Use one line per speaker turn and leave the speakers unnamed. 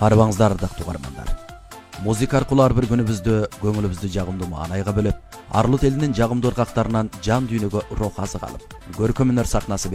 Арбаңыздар ардактуу угармандар. Музыка аркылуу ар бир күнүбүздү, көңүлүбүздү жагымдуу маанайга бөлөп, Арлыт элинин жагымдуу ыргактарынан жан дүйнөгө рух азык алып, көркөм өнөр сахнасы